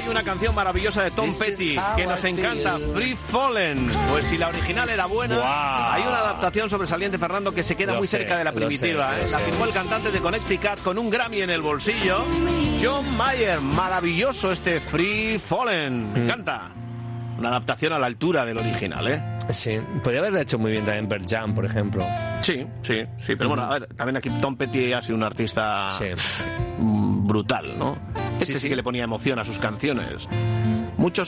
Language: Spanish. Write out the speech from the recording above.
una canción maravillosa de Tom Petty que nos encanta, Free Fallen. Pues si la original era buena, hay una adaptación sobresaliente, Fernando, que se queda muy cerca de la primitiva. La firmó el cantante de Connecticut con un Grammy en el bolsillo, John Mayer. Maravilloso este Free Fallen, me encanta. Una adaptación a la altura del original, ¿eh? Sí, podría haberlo hecho muy bien también Pearl Jam, por ejemplo. Sí, pero bueno, a ver, también aquí Tom Petty ha sido un artista brutal, ¿no? Sí que le ponía emoción a sus canciones. Muchos